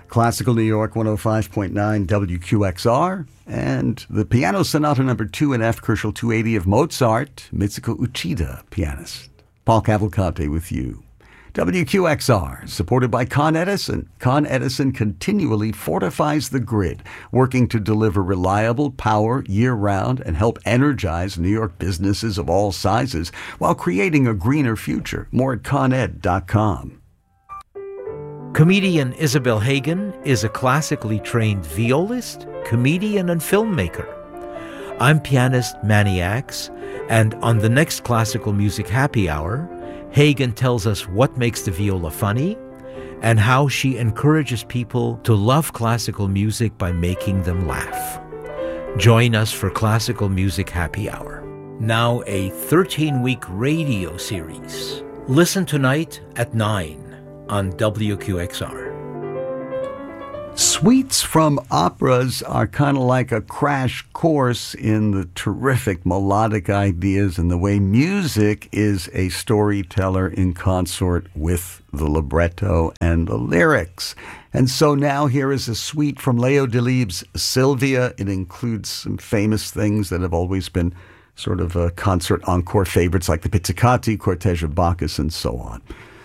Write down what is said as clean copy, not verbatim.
Classical New York 105.9 WQXR, and the Piano Sonata No. 2 in F, Koschel 280 of Mozart, Mitsuko Uchida, pianist. Paul Cavalcante with you. WQXR, supported by Con Edison. Con Edison continually fortifies the grid, working to deliver reliable power year-round and help energize New York businesses of all sizes while creating a greener future. More at coned.com. Comedian Isabel Hagen is a classically trained violist, comedian, and filmmaker. I'm pianist Manny Axe, and on the next Classical Music Happy Hour, Hagen tells us what makes the viola funny and how she encourages people to love classical music by making them laugh. Join us for Classical Music Happy Hour. Now a 13-week radio series. Listen tonight at 9 on WQXR. Suites from operas are kind of like a crash course in the terrific melodic ideas and the way music is a storyteller in consort with the libretto and the lyrics. And so now here is a suite from Leo Delibes' Sylvia. It includes some famous things that have always been sort of concert encore favorites like the Pizzicati, Cortege of Bacchus, and so on.